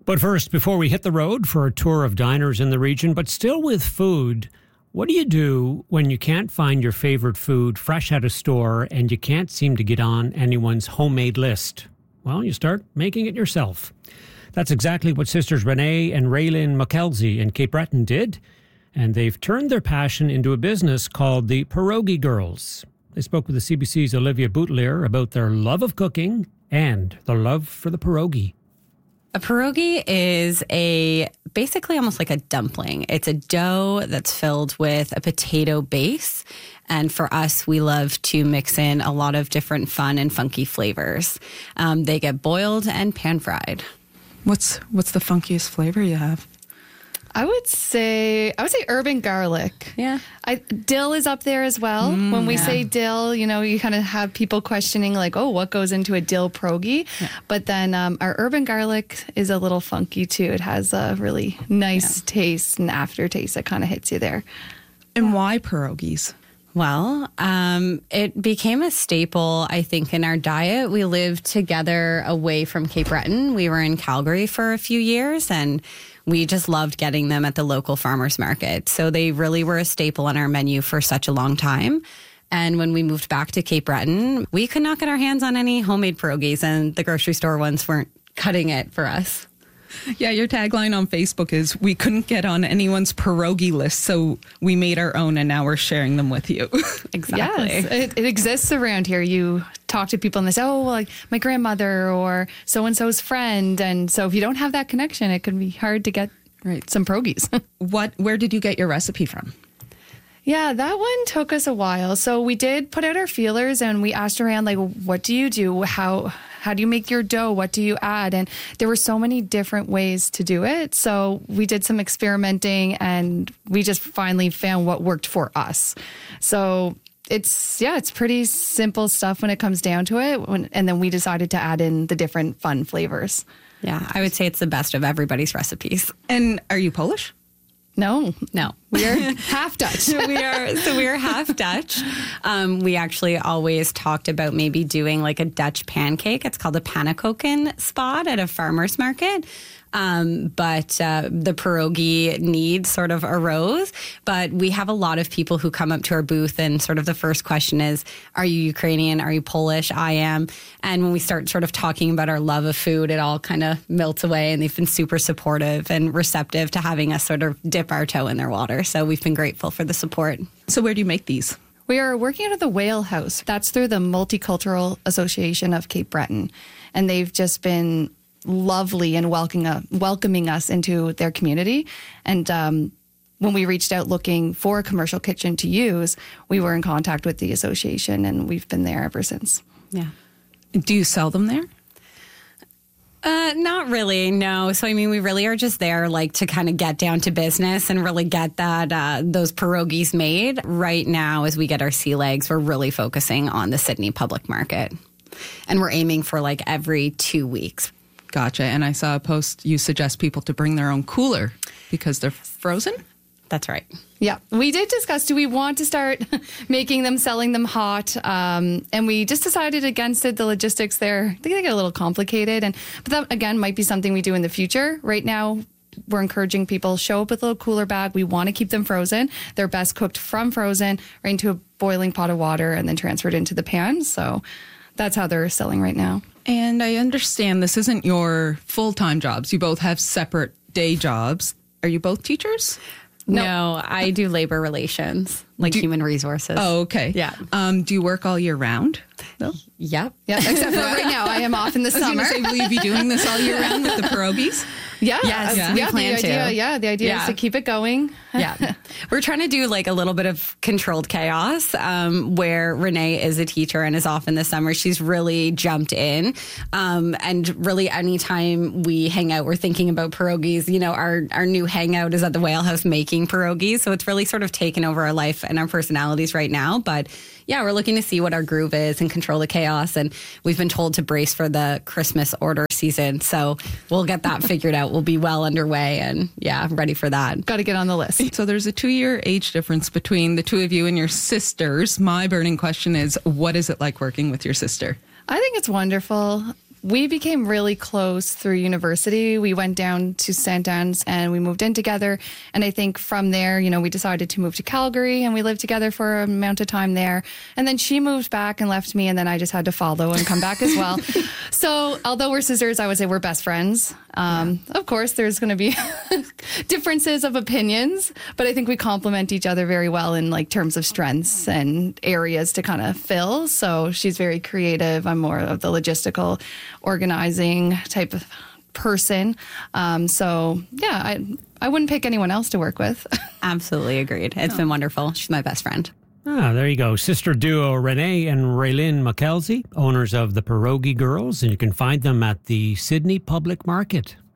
But first, before we hit the road for a tour of diners in the region, but still with food, what do you do when you can't find your favorite food fresh out of store and you can't seem to get on anyone's homemade list? Well, you start making it yourself. That's exactly what sisters Renee and Raylyn McKelzie in Cape Breton did, and they've turned their passion into a business called the Pierogi Girls. They spoke with the CBC's Olivia Boutelier about their love of cooking and their love for the pierogi. A pierogi is basically almost like a dumpling. It's a dough that's filled with a potato base. And for us, we love to mix in a lot of different fun and funky flavors. They get boiled and pan-fried. What's the funkiest flavor you have? I would say urban garlic. Yeah. Dill is up there as well. When we say dill, you kind of have people questioning like, oh, what goes into a dill pierogi? Yeah. But then our urban garlic is a little funky too. It has a really nice taste and aftertaste that kind of hits you there. And why pierogies? Well, it became a staple, I think, in our diet. We lived together away from Cape Breton. We were in Calgary for a few years, and we just loved getting them at the local farmers market. So they really were a staple on our menu for such a long time. And when we moved back to Cape Breton, we could not get our hands on any homemade pierogies, and the grocery store ones weren't cutting it for us. Yeah, your tagline on Facebook is, we couldn't get on anyone's pierogi list, so we made our own, and now we're sharing them with you. Exactly. Yes, it exists around here. You talk to people and they say, oh, well, like my grandmother or so-and-so's friend. And so if you don't have that connection, it can be hard to get some pierogies. Where did you get your recipe from? Yeah, that one took us a while. So we did put out our feelers and we asked around, like, what do you do? How do you make your dough? What do you add? And there were so many different ways to do it. So we did some experimenting and we just finally found what worked for us. So it's pretty simple stuff when it comes down to it. And then we decided to add in the different fun flavors. Yeah, I would say it's the best of everybody's recipes. And are you Polish? No. We're half Dutch. we are half Dutch. We actually always talked about maybe doing like a Dutch pancake. It's called a pannenkoeken spot at a farmer's market. But the pierogi need sort of arose. But we have a lot of people who come up to our booth and sort of the first question is, are you Ukrainian? Are you Polish? I am. And when we start sort of talking about our love of food, it all kind of melts away, and they've been super supportive and receptive to having us sort of dip our toe in their water. So we've been grateful for the support. So where do you make these? We are working out of the Whale House. That's through the Multicultural Association of Cape Breton. And they've just been lovely and welcoming us into their community. And when we reached out looking for a commercial kitchen to use, we were in contact with the association, and we've been there ever since. Yeah. Do you sell them there? Not really, no. So, I mean, we really are just there like to kind of get down to business and really get those pierogies made. Right now, as we get our sea legs, we're really focusing on the Sydney public market. And we're aiming for like every 2 weeks. Gotcha. And I saw a post, you suggest people to bring their own cooler because they're frozen? That's right. Yeah. We did discuss, do we want to start making them, selling them hot? And we just decided against it. The logistics there, I think they get a little complicated. But that, again, might be something we do in the future. Right now, we're encouraging people, show up with a little cooler bag. We want to keep them frozen. They're best cooked from frozen right into a boiling pot of water and then transferred into the pan. So that's how they're selling right now. And I understand this isn't your full-time jobs. You both have separate day jobs. Are you both teachers? No, I do labor relations, like human resources. Oh, okay. Yeah. Do you work all year round? No. Yep. Yeah, except for right now. I am off in the summer. Will you be doing this all year round with the pierogies? Yeah. Yes, we plan to. The idea is to keep it going. Yeah. We're trying to do like a little bit of controlled chaos where Renee is a teacher and is off in the summer. She's really jumped in. And really anytime we hang out, we're thinking about pierogies. You know, our new hangout is at the Whale House making pierogies. So it's really sort of taken over our life and our personalities right now. But yeah, we're looking to see what our groove is and control the chaos. And we've been told to brace for the Christmas order season. So we'll get that figured out. We'll be well underway and ready for that. Got to get on the list. So there's a 2-year age difference between the two of you and your sisters. My burning question is, what is it like working with your sister? I think it's wonderful. we became really close through university. We went down to St. Anne's and we moved in together. And I think from there, we decided to move to Calgary and we lived together for an amount of time there. And then she moved back and left me, and then I just had to follow and come back as well. So although we're sisters, I would say we're best friends. Of course, there's going to be differences of opinions, but I think we complement each other very well in like terms of strengths and areas to kind of fill. So she's very creative. I'm more of the logistical, organizing type of person. So yeah, I wouldn't pick anyone else to work with. Absolutely agreed. It's been wonderful. She's my best friend. There you go. Sister duo Renee and Raylin McKelsey, owners of the Pierogi Girls, and you can find them at the Sydney Public Market.